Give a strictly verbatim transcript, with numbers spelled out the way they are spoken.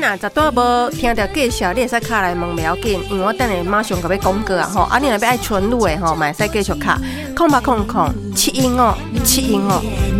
若十段无听到介绍，你会使卡来问不要紧，因为我等下马上甲要讲过啊吼。啊，你若要爱纯女的吼，嘛会使继续卡，空八空空七音哦，七音哦。